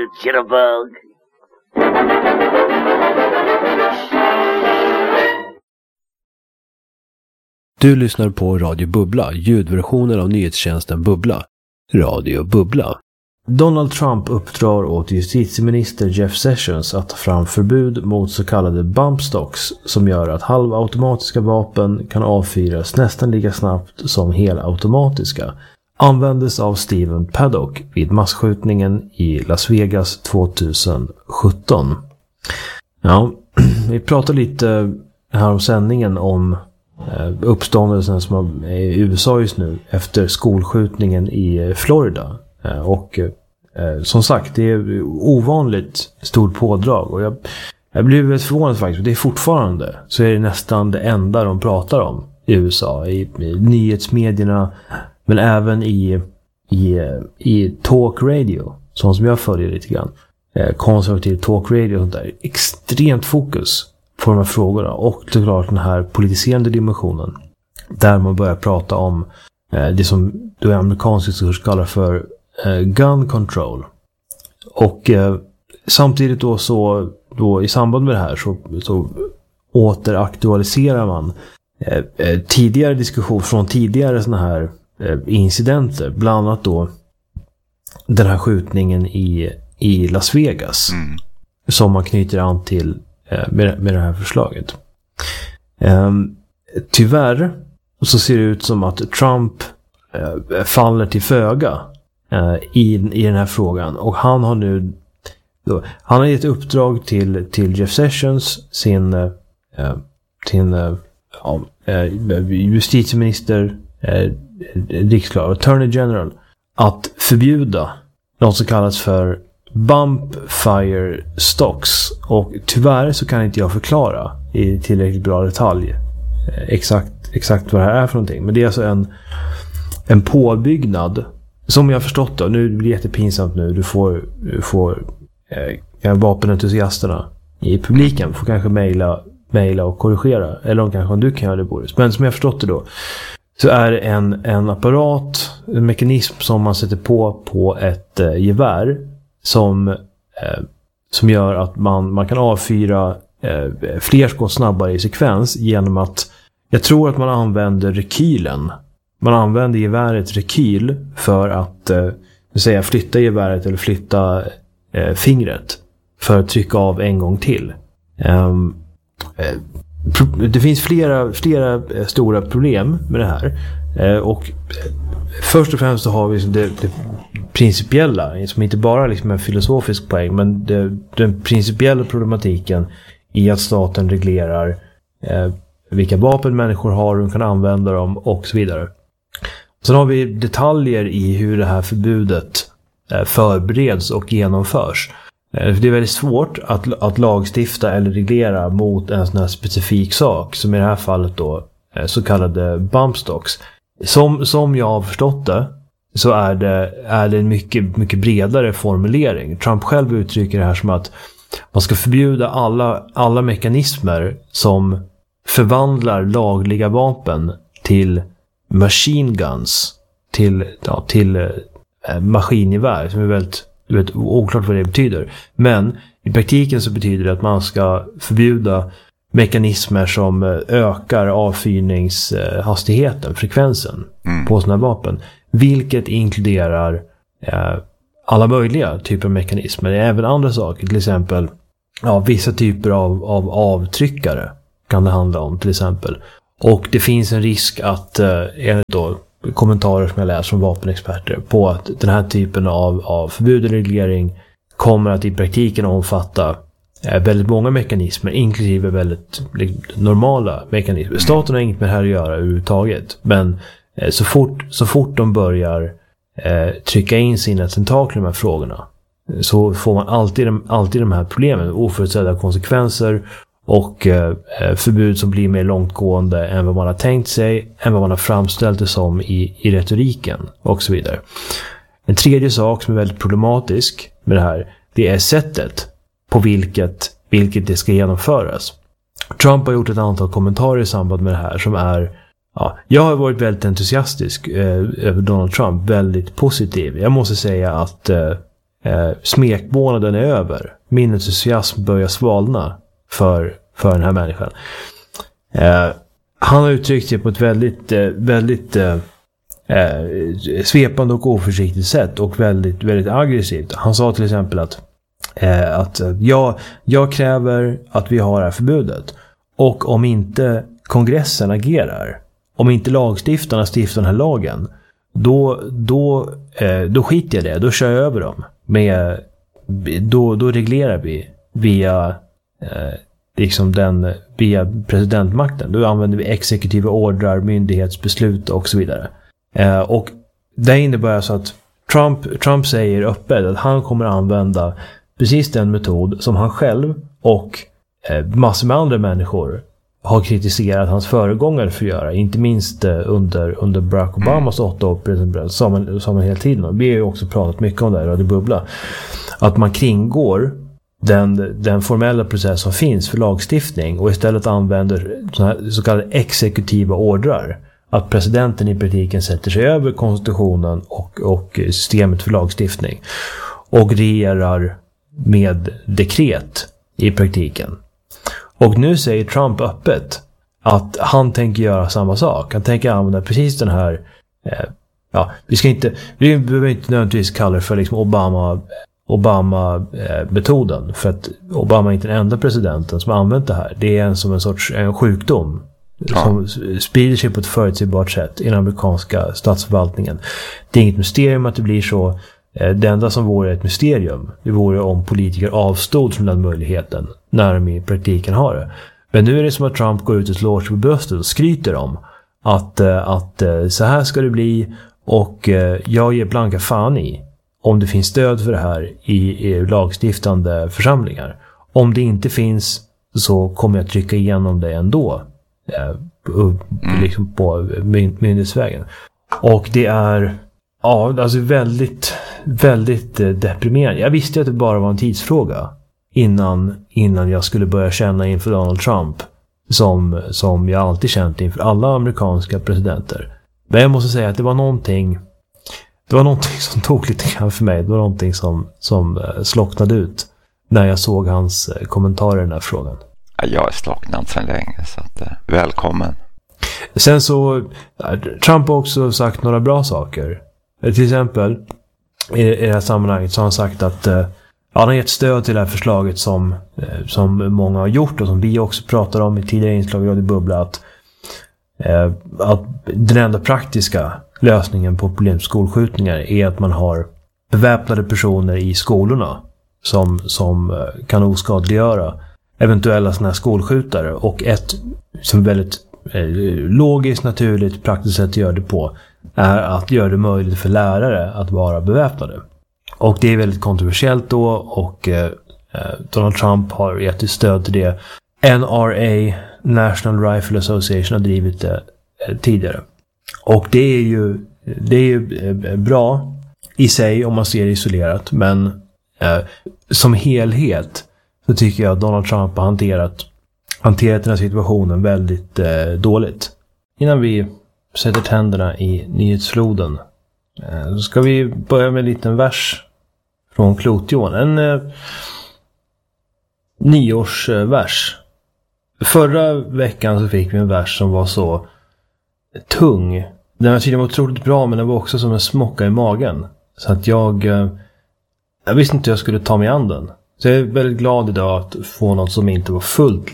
you jitterbug. Du lyssnar på Radio Bubbla, ljudversionen av nyhetstjänsten Bubbla. Radio Bubbla. Donald Trump uppdrar åt justitieminister Jeff Sessions att ta fram förbud mot så kallade bump stocks som gör att halvautomatiska vapen kan avfyras nästan lika snabbt som helautomatiska. Användes av Stephen Paddock vid massskjutningen i Las Vegas 2017. Ja, vi pratar lite här om sändningen om uppståndelsen som är i USA just nu efter skolskjutningen i Florida. Och som sagt, det är ovanligt stort pådrag och jag blev väldigt förvånad faktiskt. Det är fortfarande så är det nästan det enda de pratar om i USA, i nyhetsmedierna, men även i talk radio, sånt som jag följer lite grann. Konservativ talk radio och sånt där. Extremt fokus på de här frågorna och såklart den här politiserande dimensionen där man börjar prata om det som då amerikansk diskurs kallar för gun control. Och samtidigt då i samband med det här så återaktualiserar man tidigare diskussion från tidigare såna här incidenter, bland annat då den här skjutningen i Las Vegas som man knyter an till med det här förslaget. Tyvärr så ser det ut som att Trump faller till föga i den här frågan, och han har nu han har gett uppdrag till Jeff Sessions, sin justitieminister, riksåklagare, Attorney General, att förbjuda något som kallas för bump fire stocks. Och tyvärr så kan inte jag förklara i tillräckligt bra detalj exakt vad det här är för någonting. Men det är alltså en påbyggnad som jag har förstått då. Nu blir det jättepinsamt nu. Du får vapenentusiasterna i publiken får kanske mejla och korrigera. Eller om du kan göra det, Boris. Men som jag har förstått det då, så är det en apparat, en mekanism som man sätter på ett gevär som gör att man kan avfyra fler skott snabbare i sekvens genom att, jag tror att man använder rekylen. Man använder geväret rekyl för att flytta geväret eller flytta fingret för att trycka av en gång till. Det finns flera stora problem med det här. Och först och främst så har vi det principiella, som inte bara liksom en filosofisk poäng, men den principiella problematiken i att staten reglerar vilka vapen människor har, hur de kan använda dem och så vidare. Sen har vi detaljer i hur det här förbudet förbereds och genomförs. Det är väldigt svårt att lagstifta eller reglera mot en sån här specifik sak, som i det här fallet då så kallade bump stocks. Som jag har förstått det, så är det en mycket, mycket bredare formulering. Trump själv uttrycker det här som att man ska förbjuda alla mekanismer som förvandlar lagliga vapen till machine guns, till maskingevär, som är väldigt oklart vad det betyder. Men i praktiken så betyder det att man ska förbjuda mekanismer som ökar avfyrningshastigheten, frekvensen på sådana vapen. Vilket inkluderar alla möjliga typer av mekanismer. Även andra saker, till exempel vissa typer av avtryckare kan det handla om till exempel. Och det finns en risk att, enligt då kommentarer som jag läser från vapenexperter, på att den här typen av förbud och reglering kommer att i praktiken omfatta väldigt många mekanismer, inklusive väldigt normala mekanismer. Staten har inget med det här att göra överhuvudtaget, men så fort de börjar trycka in sina tentakler i de här frågorna, så får man alltid de här problemen, oförutsedda konsekvenser och förbud som blir mer långtgående än vad man har tänkt sig, än vad man har framställt det som i retoriken och så vidare. En tredje sak som är väldigt problematisk med det här, det är sättet på vilket det ska genomföras. Trump har gjort ett antal kommentarer i samband med det här som är, jag har varit väldigt entusiastisk över Donald Trump, väldigt positiv. Jag måste säga att smekmånaden är över. Min entusiasm börjar svalna för den här människan. Han har uttryckt sig på ett väldigt svepande och oförsiktigt sätt och väldigt, väldigt aggressivt. Han sa till exempel att jag kräver att vi har det här förbudet, och om inte kongressen agerar, om inte lagstiftarna stiftar den här lagen, då skiter jag det, då kör jag över dem då reglerar vi via via presidentmakten. Då använder vi exekutiva ordrar, myndighetsbeslut och så vidare. Och det innebär alltså att Trump säger öppet att han kommer att använda precis den metod som han själv och massor med andra människor har kritiserat hans föregångare för att göra. Inte minst under Barack Obamas 8 år president, sa man hela tiden. Vi har ju också pratat mycket om det här i Radio Bubbla. Att man kringgår den formella process som finns för lagstiftning och istället använder så kallade exekutiva ordrar. Att presidenten i praktiken sätter sig över konstitutionen och systemet för lagstiftning och regerar med dekret i praktiken. Och nu säger Trump öppet att han tänker göra samma sak. Han tänker använda precis den här vi behöver inte nödvändigtvis kalla det för liksom Obama-metoden, för att Obama är inte den enda presidenten som har använt det här. Det är som en sjukdom som sprider sig på ett förutsägbart sätt i den amerikanska statsförvaltningen. Det är inget mysterium att det blir så. Det enda som vore ett mysterium, det vore om politiker avstod från den möjligheten när de i praktiken har det. Men nu är det som att Trump går ut och slår sig på bröstet och skryter om att så här ska det bli, och jag ger blanka fan i om det finns stöd för det här i lagstiftande församlingar. Om det inte finns, så kommer jag trycka igenom det ändå liksom på myndighetsvägen. Och det är alltså väldigt, väldigt deprimerande. Jag visste att det bara var en tidsfråga innan jag skulle börja känna inför Donald Trump som jag alltid känt inför alla amerikanska presidenter. Men jag måste säga att det var någonting som tog lite grann för mig. Det var någonting som slocknade ut när jag såg hans kommentarer i den här frågan. Jag är slocknad sedan länge, så att, välkommen. Sen så Trump har också sagt några bra saker. Till exempel i det här sammanhanget så har han sagt att han har gett stöd till det här förslaget som många har gjort och som vi också pratar om i tidigare inslag i Radio Bubbla, att den enda praktiska lösningen på problem med skolskjutningar är att man har beväpnade personer i skolorna som kan oskadliggöra eventuella sådana här skolskjutare, och ett som väldigt logiskt, naturligt, praktiskt sätt att göra det på är att göra det möjligt för lärare att vara beväpnade. Och det är väldigt kontroversiellt då, och Donald Trump har gett stöd till det. NRA, National Rifle Association, har drivit det tidigare. Och det är ju bra i sig om man ser det isolerat, men som helhet så tycker jag att Donald Trump har hanterat den här situationen väldigt dåligt. Innan vi sätter tänderna i nyhetsfloden så ska vi börja med en liten vers från Klotjohan. En nyårsvers. Förra veckan så fick vi en vers som var så tung. Den var tydligen otroligt bra, men den var också som en smocka i magen. Så att jag visste inte hur jag skulle ta mig an den. Så jag är väldigt glad idag att få något som inte var fullt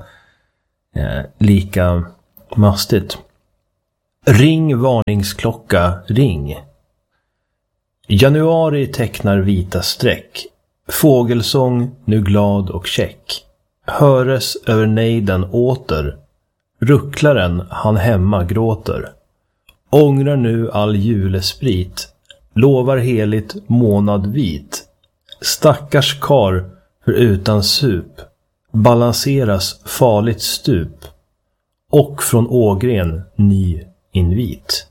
lika mastigt. Ring, varningsklocka, ring. Januari tecknar vita streck. Fågelsång, nu glad och check. Höres över nejden åter. Rucklaren, han hemma gråter. Ångrar nu all julesprit. Lovar heligt månad vit. Stackars kar för utan sup. Balanseras farligt stup. Och från Ågren ny invit.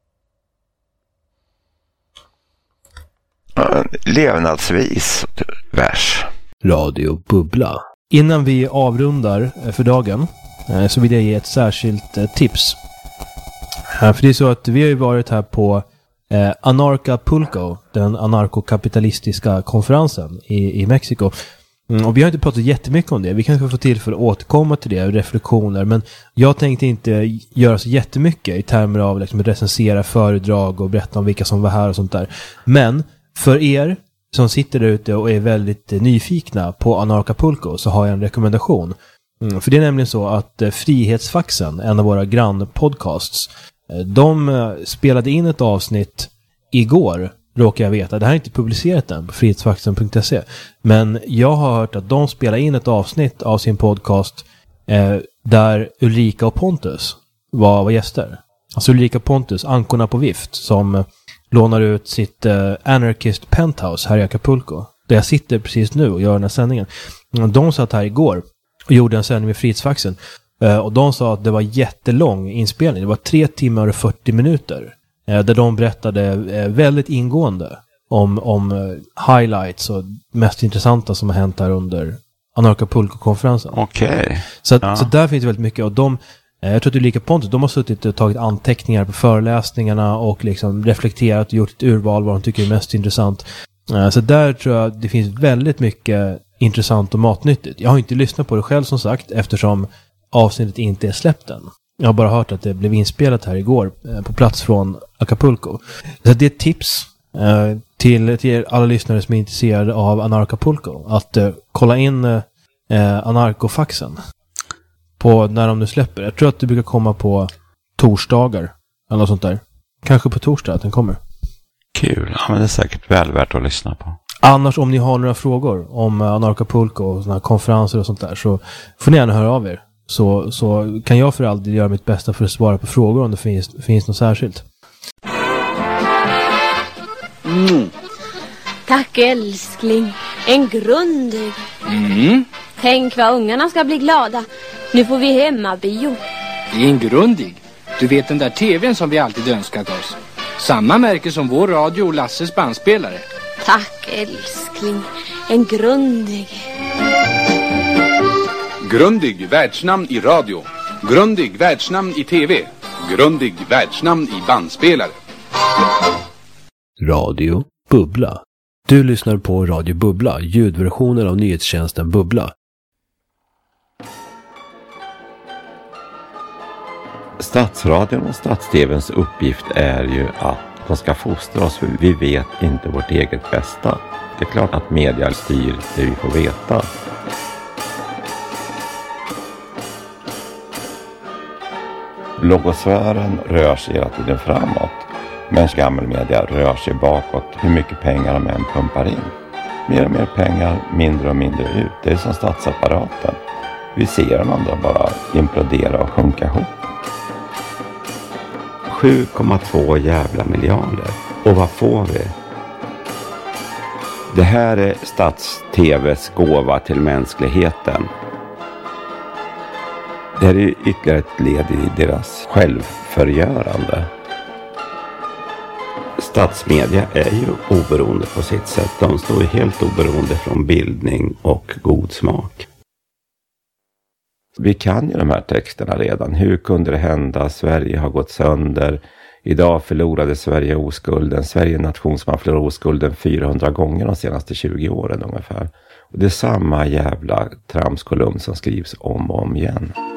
Levnadsvis vers. Radio Bubbla. Innan vi avrundar för dagen så vill jag ge ett särskilt tips. För det är så att vi har ju varit här på Anarcapulco, den anarkokapitalistiska konferensen i Mexiko. Och vi har inte pratat jättemycket om det. Vi kanske får tillfälle att återkomma till det, reflektioner. Men jag tänkte inte göra så jättemycket i termer av liksom recensera föredrag och berätta om vilka som var här och sånt där. Men för er som sitter där ute och är väldigt nyfikna på Anarcapulco så har jag en rekommendation. För det är nämligen så att Frihetsfaxen, en av våra grannpodcasts, de spelade in ett avsnitt igår, råkar jag veta. Det här är inte publicerat än på frihetsfaxen.se. Men jag har hört att de spelar in ett avsnitt av sin podcast där Ulrika och Pontus var gäster. Alltså Ulrika Pontus, ankorna på vift, som lånar ut sitt Anarchist Penthouse här i Acapulco. Där jag sitter precis nu och gör den här sändningen. De satt här igår och gjorde en sändning med Frihetsfaxen. Och de sa att det var jättelång inspelning. Det var 3 timmar och 40 minuter. Där de berättade väldigt ingående om highlights och mest intressanta som har hänt här under Anarcapulco-konferensen. Okej. Så där finns det väldigt mycket. Och jag tror att Ulrika Pontus, de har suttit och tagit anteckningar på föreläsningarna och liksom reflekterat och gjort ett urval vad de tycker är mest intressant. Så där tror jag det finns väldigt mycket intressant och matnyttigt. Jag har inte lyssnat på det själv som sagt, eftersom avsnittet inte är släppt än. Jag har bara hört att det blev inspelat här igår på plats från Acapulco. Så det är ett tips till er alla lyssnare som är intresserade av Anarcapulco att kolla in Anarcofaxen på när de nu släpper. Jag tror att det brukar komma på torsdagar eller något sånt där. Kanske på torsdag att den kommer. Kul. Ja, men det är säkert väl värt att lyssna på. Annars om ni har några frågor om Anarcapulco och såna här konferenser och sånt där så får ni gärna höra av er. Så kan jag för alltid göra mitt bästa för att svara på frågor om det finns något särskilt. Tack älskling. En grundig. Tänk vad ungarna ska bli glada. Nu får vi hemmabio. Det är en grundig. Du vet den där tvn som vi alltid önskat oss. Samma märke som vår radio och Lasses bandspelare. Tack älskling. En grundig. Grundig världsnamn i radio. Grundig världsnamn i tv. Grundig världsnamn i bandspelare. Radio Bubbla. Du lyssnar på Radio Bubbla, ljudversionen av nyhetstjänsten Bubbla. Statsradion och stats-tvns uppgift är ju att de ska fostra oss, för vi vet inte vårt eget bästa. Det är klart att media styr det vi får veta. Blogosfären rör sig hela tiden framåt, men gammelmedia rör sig bakåt hur mycket pengar de än pumpar in. Mer och mer pengar, mindre och mindre ut. Det är som statsapparaten. Vi ser den andra bara implodera och sjunka ihop. 7,2 jävla miljarder. Och vad får vi? Det här är stats-tvs gåva till mänskligheten. Det här är ytterligare ett led i deras självförgörande. Statsmedia är ju oberoende på sitt sätt. De står ju helt oberoende från bildning och god smak. Vi kan ju de här texterna redan. Hur kunde det hända? Sverige har gått sönder. Idag förlorade Sverige oskulden. Sverige är en nation som har förlorat oskulden 400 gånger de senaste 20 åren ungefär. Och det är samma jävla tramskolumn som skrivs om och om igen.